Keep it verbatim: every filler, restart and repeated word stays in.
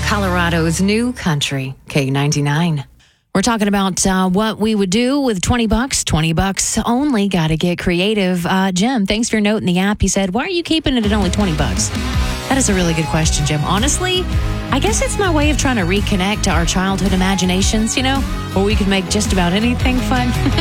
Colorado's new country, K ninety-nine. We're talking about uh, what we would do with twenty bucks. twenty bucks only. Got to get creative. Uh, Jim, thanks for your note in the app. He said, why are you keeping it at only twenty bucks? That is a really good question, Jim. Honestly, I guess it's my way of trying to reconnect to our childhood imaginations, you know, where we could make just about anything fun.